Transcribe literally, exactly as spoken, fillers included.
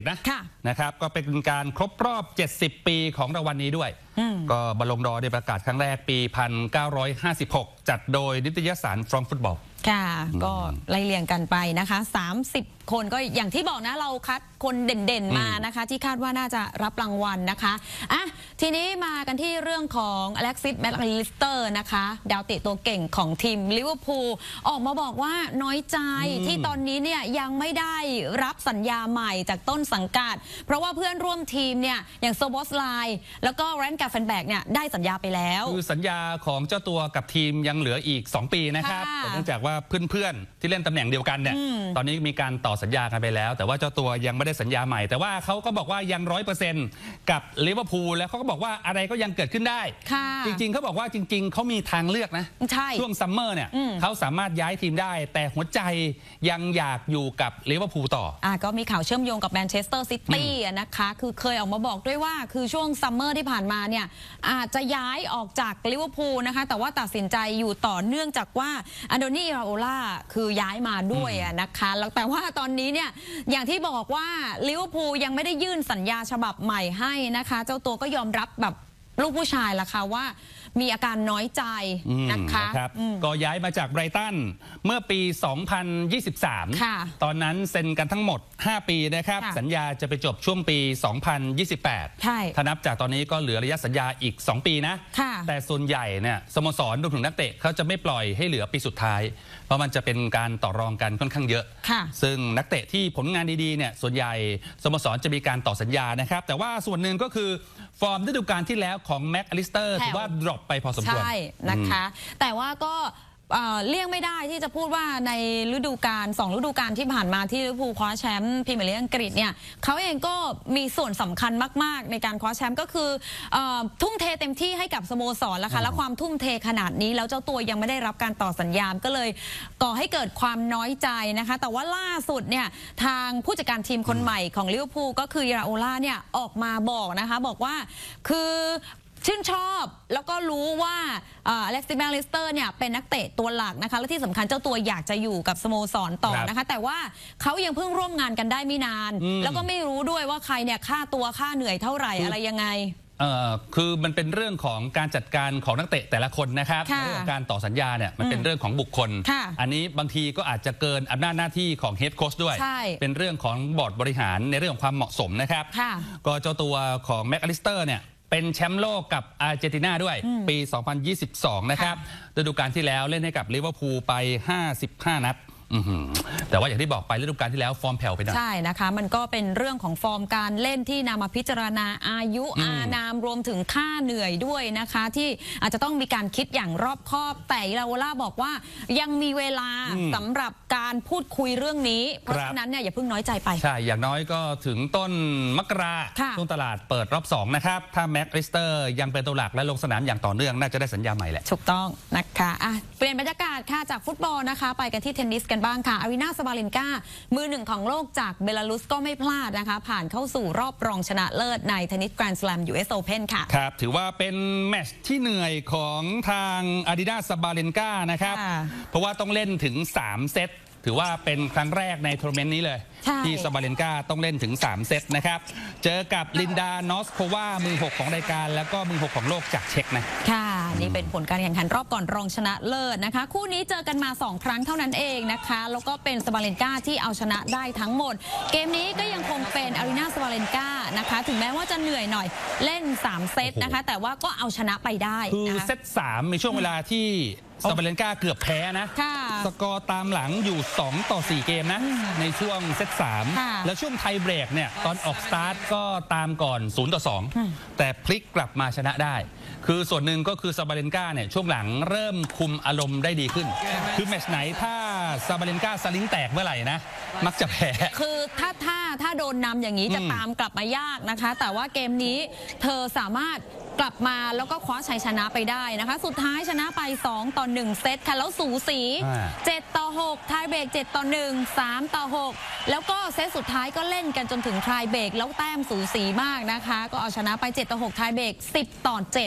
นะนะครับก็เป็นการครบรอบเจ็ดสิบปีของรางวัลนี้ด้วยก็บอลลงดอร์ได้ประกาศครั้งแรกปีหนึ่งพันเก้าร้อยห้าสิบหกจัดโดยนิตยสาร From Football ค่ะก็ไล่เรียงกันไปนะคะสามสิบคนก็อย่างที่บอกนะเราคัดคนเด่นๆมานะคะที่คาดว่าน่าจะรับรางวัลนะคะอ่ะทีนี้มากันที่เรื่องของอเล็กซิส แมคอลิสเตอร์นะคะดาวเตะตัวเก่งของทีมลิเวอร์พูลออกมาบอกว่าน้อยใจที่ตอนนี้เนี่ยยังไม่ได้รับสัญญาใหม่จากต้นสังกัดเพราะว่าเพื่อนร่วมทีมเนี่ยอย่างโซบอสไลน์แล้วก็แรนกาเฟนแบกเนี่ยได้สัญญาไปแล้วคือสัญญาของเจ้าตัวกับทีมยังเหลืออีกสองปีนะครับเนื่องจากว่าเพื่อนๆที่เล่นตำแหน่งเดียวกันเนี่ยตอนนี้มีการต่อสัญญากันไปแล้วแต่ว่าเจ้าตัวยังไม่ได้สัญญาใหม่แต่ว่าเขาก็บอกว่ายังร้อยเปอร์เซ็นต์กับลิเวอร์พูลแล้วเขาก็บอกว่าอะไรก็ยังเกิดขึ้นได้จริงๆเขาบอกว่าจริงๆเขามีทางเลือกนะช่วงซัมเมอร์เนี่ยเขาสามารถย้ายทีมได้แต่หัวใจยังอยากอยู่กับลิเวอร์พูลต่ออ่ะก็มีข่าวเชื่อมโยงกับแมนเชสเตอร์ซิตี้นะคะคือเคยออกมาบอกด้วยว่าคือช่วงซัมเมอร์ที่ผ่านมาเนี่ยอาจจะย้ายออกจากลิเวอร์พูลนะคะแต่ว่าตัดสินใจอยู่ต่อเนื่องจากว่าอันโดนีราโอล่าคือย้ายมาด้วยนะคะแล้วแต่ว่าตอนนี้เนี่ยอย่างที่บอกว่าลิเวอร์พูลยังไม่ได้ยื่นสัญญาฉบับใหม่ให้นะคะเจ้าตัวก็ยอมรับแบบลูกผู้ชายละค่ะว่ามีอาการน้อยใจนะคะก็ย้ายมาจากไบรตันเมื่อปี สองพันยี่สิบสาม ตอนนั้นเซ็นกันทั้งหมดห้าปีนะครับสัญญาจะไปจบช่วงปี สองพันยี่สิบแปด ถ้านับจากตอนนี้ก็เหลือระยะสัญญาอีกสองปีนะแต่ส่วนใหญ่เนี่ยสโมสรรวมถึงนักเตะเขาจะไม่ปล่อยให้เหลือปีสุดท้ายเพราะมันจะเป็นการต่อรองกันค่อนข้างเยอะซึ่งนักเตะที่ผลงานดีๆเนี่ยส่วนใหญ่สโมสรจะมีการต่อสัญญานะครับแต่ว่าส่วนหนึ่งก็คือฟอร์มฤดูกาลที่แล้วของแม็กอลิสเตอร์ถือว่าดรอปไปพอสมควรใช่นะคะแต่ว่าก็เลี่ยงไม่ได้ที่จะพูดว่าในฤดูกาลสองฤดูกาลที่ผ่านมาที่ลิเวอร์พูลคว้าแชมป์พรีเมียร์ลีกอังกฤษเนี่ยเขาเองก็มีส่วนสำคัญมากๆในการคว้าแชมป์ก็คือทุ่มเทเต็มที่ให้กับสโมสรแล้วค่ะและความทุ่มเทขนาดนี้แล้วเจ้าตัวยังไม่ได้รับการต่อสัญญาก็เลยก่อให้เกิดความน้อยใจนะคะแต่ว่าล่าสุดเนี่ยทางผู้จัดการทีมคนใหม่ของลิเวอร์พูลก็คืออิราโอล่าเนี่ยออกมาบอกนะคะบอกว่าคือชื่นชอบแล้วก็รู้ว่าอเล็กซิส แมคอลิสเตอร์เนี่ยเป็นนักเตะตัวหลักนะคะและที่สำคัญเจ้าตัวอยากจะอยู่กับสโมสรต่อนะคะแต่ว่าเขายังเพิ่งร่วมงานกันได้ไม่นานแล้วก็ไม่รู้ด้วยว่าใครเนี่ยค่าตัวค่าเหนื่อยเท่าไหร่อะไรยังไงเอ่อคือมันเป็นเรื่องของการจัดการของนักเตะแต่ละคนนะครับเรื่องการต่อสัญญาเนี่ยมันเป็นเรื่องของบุคคลอันนี้บางทีก็อาจจะเกินอำนาจหน้าที่ของเฮดโค้ชด้วยเป็นเรื่องของบอร์ดบริหารในเรื่องของความเหมาะสมนะครับก็เจ้าตัวของแม็กอลิสเตอร์เนี่ยเป็นแชมป์โลกกับอาร์เจนตินาด้วยปี สองพันยี่สิบสอง นะครับฤดูกาลที่แล้วเล่นให้กับลิเวอร์พูลไปห้าสิบห้านัดแต่ว่าอย่างที่บอกไปฤดูกาลที่แล้วฟอร์มแผ่วไปหน่อยใช่นะคะมันก็เป็นเรื่องของฟอร์มการเล่นที่นำมาพิจารณาอายุอานามรวมถึงค่าเหนื่อยด้วยนะคะที่อาจจะต้องมีการคิดอย่างรอบคอบแต่อิราโอล่าบอกว่ายังมีเวลาสำหรับการพูดคุยเรื่องนี้เพราะฉะนั้นเนี่ยอย่าเพิ่งน้อยใจไปใช่อย่างน้อยก็ถึงต้นมกราช่วงตลาดเปิดรอบสองนะครับถ้าแม็กอลิสเตอร์ยังเป็นตัวหลักและลงสนามอย่างต่อเนื่องน่าจะได้สัญญาใหม่แหละถูกต้องนะคะอ่ะเปลี่ยนบรรยากาศค่ะจากฟุตบอลนะคะไปกันที่เทนนิสกันบ้างค่ะอารีนา ซาบาเลนกามือหนึ่งของโลกจากเบลารุสก็ไม่พลาดนะคะผ่านเข้าสู่รอบรองชนะเลิศในเทนนิสแกรนด์สแลม ยู เอส Open ค่ะครับถือว่าเป็นแมตช์ที่เหนื่อยของทางอารีนา ซาบาเลนกานะครับเพราะว่าต้องเล่นถึงสามเซตถือว่าเป็นครั้งแรกในทัวร์นาเมนต์นี้เลยที่ซาบาเลนกาต้องเล่นถึงสามเซตนะครับเจอกับลินดานอสโความือหกของรายการแล้วก็มือหกของโลกจากเช็กนะค่ะนี่เป็นผลการแข่งขันรอบก่อนรองชนะเลิศนะคะคู่นี้เจอกันมาสองครั้งเท่านั้นเองนะคะแล้วก็เป็นซาบาเลนกาที่เอาชนะได้ทั้งหมดเกมนี้ก็ยังคงเป็นอารีนา ซาบาเลนกานะคะถึงแม้ว่าจะเหนื่อยหน่อยเล่นสามเซตนะคะแต่ว่าก็เอาชนะไปได้คือเซตสามมีช่วงเวลาที่ซาบาเลนกาเกือบแพ้นะสกอร์ตามหลังอยู่สองต่อสี่เกมนะในช่วงเซตสามแล้วช่วงไทเบรกเนี่ยตอนออกสตาร์ทก็ตามก่อนศูนย์ต่อสองแต่พลิกกลับมาชนะได้คือส่วนหนึ่งก็คือซาบาเลนกาเนี่ยช่วงหลังเริ่มคุมอารมณ์ได้ดีขึ้นคือแมตช์ไหนถ้าซาบาเลนกาสลิงแตกเมื่อไหร่นะมักจะแพ้คือถ้าถ้าถ้าโดนนำอย่างนี้จะตามกลับมายากนะคะแต่ว่าเกมนี้เธอสามารถกลับมาแล้วก็คว้าชัยชนะไปได้นะคะสุดท้ายชนะไปสองต่อหนึ่งเซตค่ะแล้วสูสีเจ็ดต่อหกไทเบรกเจ็ดต่อหนึ่ง สามต่อหกแล้วก็เซตสุดท้ายก็เล่นกันจนถึงไทเบรกแล้วแต้มสูสีมากนะคะก็เอาชนะไปเจ็ดต่อหกไทเบรกสิบต่อเจ็ด